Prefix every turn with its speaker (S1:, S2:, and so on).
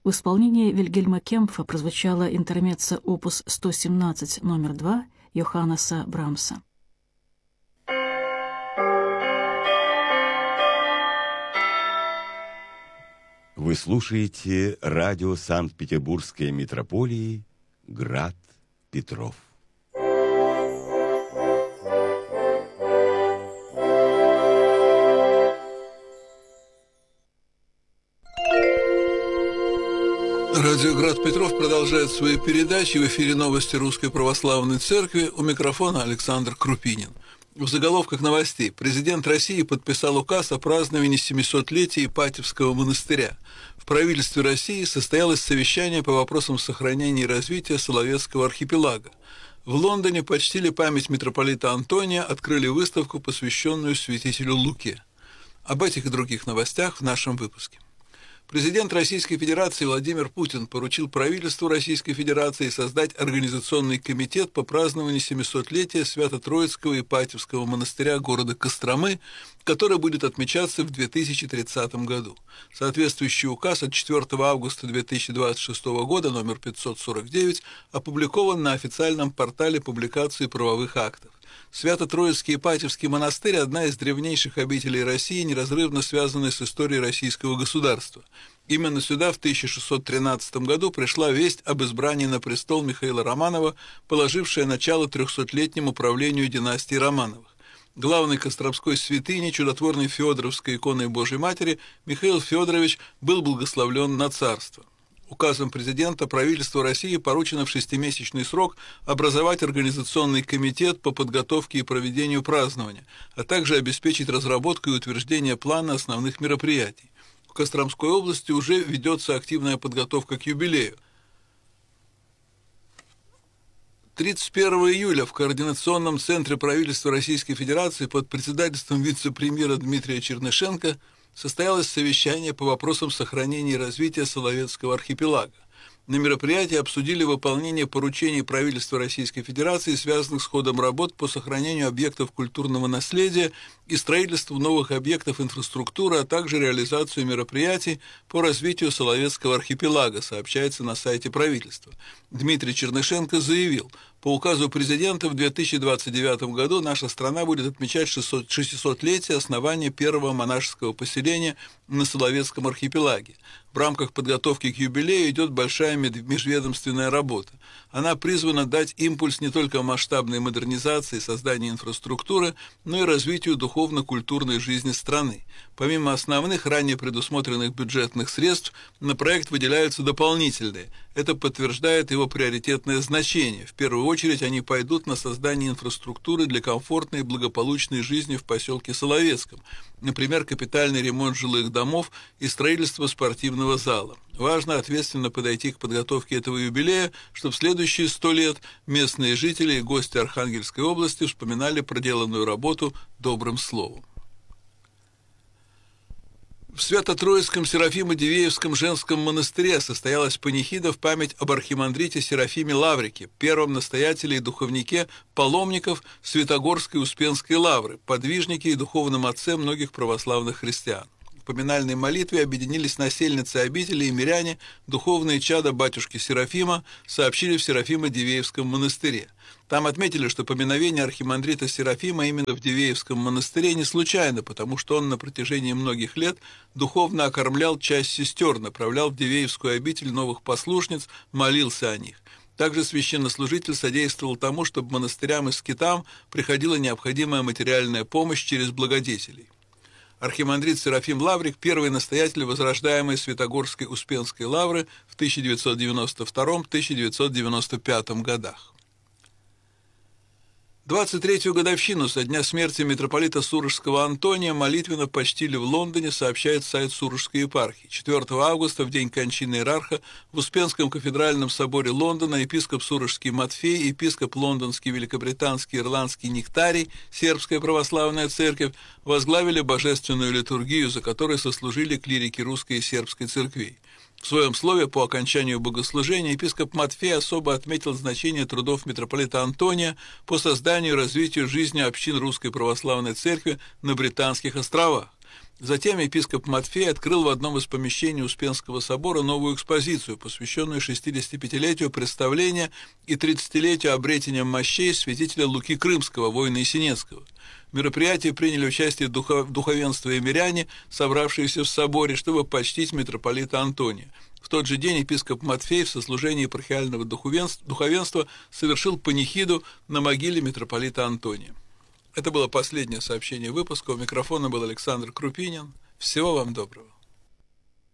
S1: В исполнении Вильгельма Кемпфа прозвучала интермеццо опус 117 номер 2 Йоханнеса Брамса.
S2: Вы слушаете радио Санкт-Петербургской митрополии «Град Петров».
S3: Радио «Град Петров» продолжает свои передачи. В эфире новости Русской Православной Церкви. У микрофона Александр Крупинин. В заголовках новостей. Президент России подписал указ о праздновании 700-летия Ипатьевского монастыря. В правительстве России состоялось совещание по вопросам сохранения и развития Соловецкого архипелага. В Лондоне почтили память митрополита Антония, открыли выставку, посвященную святителю Луке. Об этих и других новостях в нашем выпуске. Президент Российской Федерации Владимир Путин поручил правительству Российской Федерации создать организационный комитет по празднованию 700-летия Свято-Троицкого Ипатьевского монастыря города Костромы, который будет отмечаться в 2030 году. Соответствующий указ от 4 августа 2026 года, номер 549, опубликован на официальном портале публикации правовых актов. Свято-Троицкий Ипатьевский монастырь – одна из древнейших обителей России, неразрывно связанная с историей российского государства. Именно сюда в 1613 году пришла весть об избрании на престол Михаила Романова, положившая начало 300-летнему правлению династии Романовых. Главной костромской святыней, чудотворной Феодоровской иконой Божьей Матери, Михаил Федорович был благословлен на царство. Указом президента правительству России поручено в 6-месячный срок образовать организационный комитет по подготовке и проведению празднования, а также обеспечить разработку и утверждение плана основных мероприятий. В Костромской области уже ведется активная подготовка к юбилею. 31 июля в Координационном центре правительства Российской Федерации под председательством вице-премьера Дмитрия Чернышенко состоялось совещание по вопросам сохранения и развития Соловецкого архипелага. На мероприятии обсудили выполнение поручений правительства Российской Федерации, связанных с ходом работ по сохранению объектов культурного наследия и строительству новых объектов инфраструктуры, а также реализацию мероприятий по развитию Соловецкого архипелага, сообщается на сайте правительства. Дмитрий Чернышенко заявил, по указу президента в 2029 году наша страна будет отмечать 600-летие основания первого монашеского поселения на Соловецком архипелаге. В рамках подготовки к юбилею идет большая межведомственная работа. Она призвана дать импульс не только масштабной модернизации и созданию инфраструктуры, но и развитию духовно-культурной жизни страны. Помимо основных, ранее предусмотренных бюджетных средств, на проект выделяются дополнительные. Это подтверждает его приоритетное значение. В первую очередь они пойдут на создание инфраструктуры для комфортной и благополучной жизни в поселке Соловецком, например, капитальный ремонт жилых домов и строительство спортивного зала. Важно ответственно подойти к подготовке этого юбилея, чтобы в следующие 100 лет местные жители и гости Архангельской области вспоминали проделанную работу добрым словом. В Свято-Троицком Серафимо-Дивеевском женском монастыре состоялась панихида в память об архимандрите Серафиме Лаврике, первом настоятеле и духовнике паломников Святогорской Успенской лавры, подвижнике и духовном отце многих православных христиан. В поминальной молитве объединились насельницы обители и миряне, духовные чада батюшки Серафима, сообщили в Серафимо-Дивеевском монастыре. Там отметили, что поминовение архимандрита Серафима именно в Дивеевском монастыре не случайно, потому что он на протяжении многих лет духовно окормлял часть сестер, направлял в Дивеевскую обитель новых послушниц, молился о них. Также священнослужитель содействовал тому, чтобы монастырям и скитам приходила необходимая материальная помощь через благодетелей. Архимандрит Серафим Лаврик – первый настоятель возрождаемой Святогорской Успенской лавры в 1992-1995 годах. 23-ю годовщину со дня смерти митрополита Сурожского Антония молитвенно почтили в Лондоне, сообщает сайт Сурожской епархии. 4 августа, в день кончины иерарха, в Успенском кафедральном соборе Лондона епископ Сурожский Матфей, епископ Лондонский, Великобританский, Ирландский Нектарий, Сербская православная церковь возглавили божественную литургию, за которой сослужили клирики русской и сербской церквей. В своем слове по окончанию богослужения епископ Матфей особо отметил значение трудов митрополита Антония по созданию и развитию жизни общин Русской Православной Церкви на Британских островах. Затем епископ Матфей открыл в одном из помещений Успенского собора новую экспозицию, посвященную 65-летию представления и 30-летию обретения мощей святителя Луки Крымского, воина Есенинского. В мероприятии приняли участие духовенство и миряне, собравшиеся в соборе, чтобы почтить митрополита Антония. В тот же день епископ Матфей в сослужении епархиального духовенства совершил панихиду на могиле митрополита Антония. Это было последнее сообщение выпуска. У микрофона был Александр Крупинин. Всего вам доброго.